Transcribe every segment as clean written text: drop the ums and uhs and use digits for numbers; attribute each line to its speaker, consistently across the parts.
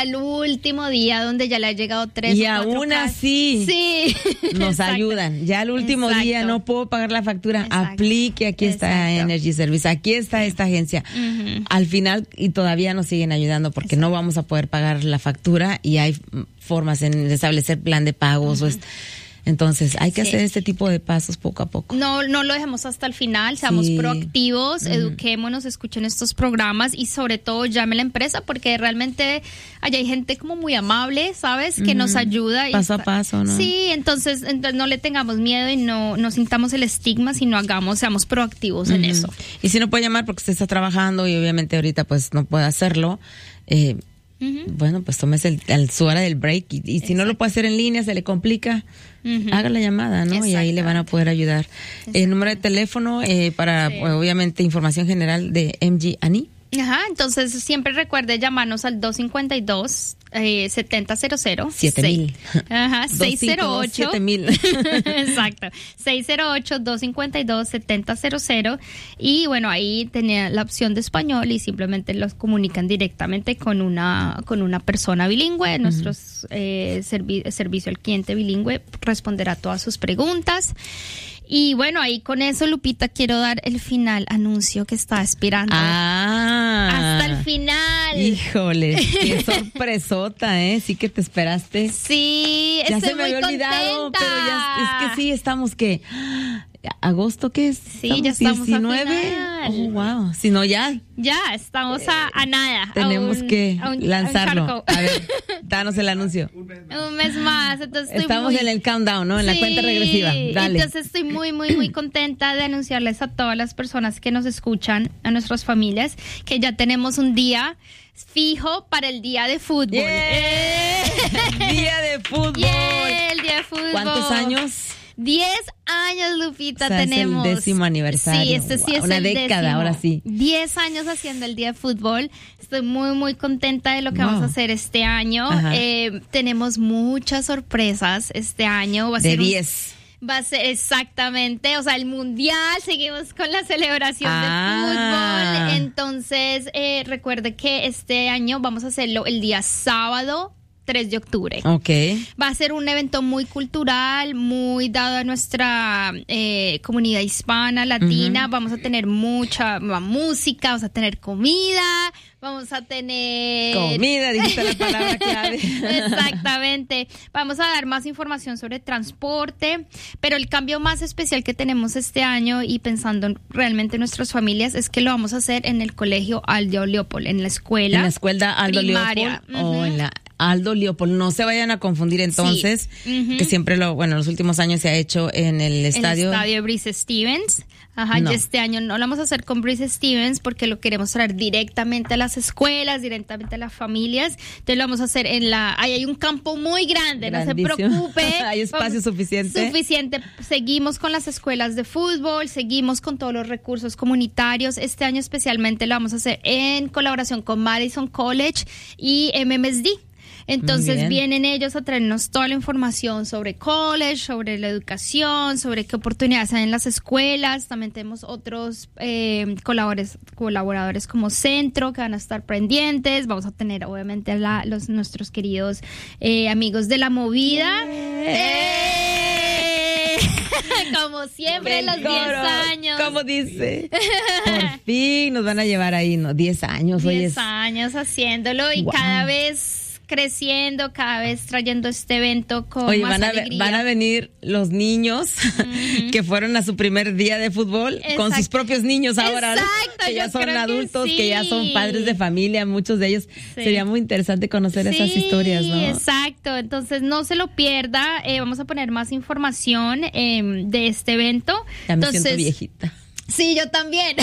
Speaker 1: el último día donde ya le ha llegado 3
Speaker 2: y
Speaker 1: o 4
Speaker 2: aún así
Speaker 1: sí.
Speaker 2: nos
Speaker 1: Exacto.
Speaker 2: ayudan. Ya el último día no puedo pagar la factura.
Speaker 1: Exacto.
Speaker 2: Aplique, aquí está Energy Service, aquí está esta agencia. Al final, y todavía nos siguen ayudando porque no vamos a poder pagar la factura y hay formas en establecer plan de pagos o entonces hay que hacer este tipo de pasos poco a poco.
Speaker 1: No lo dejemos hasta el final, seamos proactivos, eduquémonos, escuchen estos programas y sobre todo llame a la empresa porque realmente allá hay gente como muy amable, ¿sabes? Que nos ayuda.
Speaker 2: Paso a paso, ¿no?
Speaker 1: Sí, entonces no le tengamos miedo y no sintamos el estigma, sino seamos proactivos en eso.
Speaker 2: Y si no puede llamar porque usted está trabajando y obviamente ahorita pues no puede hacerlo, bueno, pues tómese su hora del break y si no lo puede hacer en línea, se le complica, haga la llamada, ¿no? Y ahí le van a poder ayudar. El número de teléfono para obviamente información general de MG&E.
Speaker 1: Entonces siempre recuerde llamarnos al 252 7000
Speaker 2: 7000.
Speaker 1: 608
Speaker 2: 7000.
Speaker 1: Exacto. 608-252-7000 y bueno, ahí tenía la opción de español y simplemente los comunican directamente con una persona bilingüe. Nuestro servicio al cliente bilingüe responderá todas sus preguntas. Y bueno, ahí con eso, Lupita, quiero dar el final anuncio que estaba esperando. Hasta el final.
Speaker 2: Híjole, qué sorpresota, ¿eh? Sí que te esperaste.
Speaker 1: Sí,
Speaker 2: ya
Speaker 1: estoy
Speaker 2: se me
Speaker 1: muy
Speaker 2: había olvidado,
Speaker 1: contenta.
Speaker 2: pero ya es que sí, estamos que... ¿Agosto qué es?
Speaker 1: Sí, ya estamos
Speaker 2: 19.
Speaker 1: a final.
Speaker 2: Oh, wow. Si no, ya
Speaker 1: estamos a nada.
Speaker 2: Tenemos que lanzarlo.
Speaker 1: A
Speaker 2: ver, danos el anuncio.
Speaker 1: Un mes más. Entonces
Speaker 2: estamos en el countdown, ¿no? En la cuenta regresiva. Dale.
Speaker 1: Entonces estoy muy, muy, muy contenta de anunciarles a todas las personas que nos escuchan, a nuestras familias, que ya tenemos un día fijo para el día de fútbol.
Speaker 2: Día de fútbol.
Speaker 1: El día de fútbol.
Speaker 2: ¿Cuántos años?
Speaker 1: 10 años, Lupita,
Speaker 2: tenemos. Es el 10º aniversario.
Speaker 1: Sí, sí es
Speaker 2: una
Speaker 1: el
Speaker 2: década,
Speaker 1: 10º.
Speaker 2: ahora sí.
Speaker 1: 10 años haciendo el día de fútbol. Estoy muy, muy contenta de lo que vamos a hacer este año. Tenemos muchas sorpresas este año. Va a ser
Speaker 2: 10.
Speaker 1: Va a ser exactamente, o sea, el mundial, seguimos con la celebración de fútbol. Entonces, recuerde que este año vamos a hacerlo el día sábado 3 de octubre. Va a ser un evento muy cultural, muy dado a nuestra comunidad hispana, latina. Vamos a tener mucha música, vamos a tener comida, vamos a tener...
Speaker 2: Comida, dijiste la palabra clave.
Speaker 1: Exactamente. Vamos a dar más información sobre transporte, pero el cambio más especial que tenemos este año y pensando realmente en nuestras familias es que lo vamos a hacer en el colegio Aldo Leopold, en la escuela.
Speaker 2: En la escuela Aldo
Speaker 1: primaria.
Speaker 2: Leopold o en la Aldo Leopold. No se vayan a confundir entonces, que siempre en los últimos años se ha hecho en el estadio.
Speaker 1: El estadio Breese Stevens. Y este año no lo vamos a hacer con Breese Stevens porque lo queremos traer directamente a las escuelas, directamente a las familias. Entonces lo vamos a hacer ahí hay un campo muy grande, grandísimo. No se preocupe.
Speaker 2: Hay espacio suficiente.
Speaker 1: Seguimos con las escuelas de fútbol, seguimos con todos los recursos comunitarios. Este año especialmente lo vamos a hacer en colaboración con Madison College y MMSD. Entonces vienen ellos a traernos toda la información sobre college, sobre la educación, sobre qué oportunidades hay en las escuelas. También tenemos otros colaboradores como Centro que van a estar pendientes. Vamos a tener obviamente a nuestros queridos amigos de la movida. Como siempre, los 10 años.
Speaker 2: ¿Cómo dice? Por fin nos van a llevar ahí, ¿no? 10 años.
Speaker 1: 10 años haciéndolo y cada vez creciendo, cada vez trayendo este evento con más alegría.
Speaker 2: Van a venir los niños que fueron a su primer día de fútbol con sus propios niños ahora.
Speaker 1: Exacto,
Speaker 2: que ya son adultos, que ya son padres de familia, muchos de ellos. Sería muy interesante conocer esas historias, ¿no?
Speaker 1: Exacto, entonces no se lo pierda. Vamos a poner más información de este evento.
Speaker 2: Ya me siento viejita.
Speaker 1: Sí, yo también.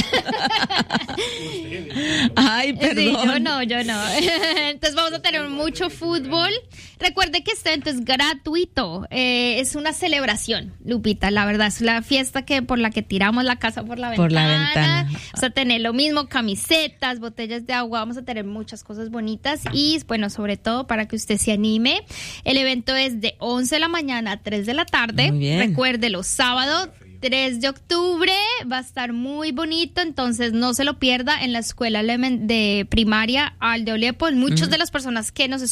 Speaker 2: Ay, perdón.
Speaker 1: Sí, yo no. Entonces vamos a tener mucho fútbol. Recuerde que este evento es gratuito. Es una celebración, Lupita. La verdad, es la fiesta por la que tiramos la casa por la ventana. Vamos a tener lo mismo, camisetas, botellas de agua. Vamos a tener muchas cosas bonitas. Y bueno, sobre todo para que usted se anime. El evento es de 11 de la mañana a 3 de la tarde. Recuerde, los sábados 3 de octubre va a estar muy bonito, entonces no se lo pierda en la escuela de primaria Aldo Leopold. Muchas de las personas que nos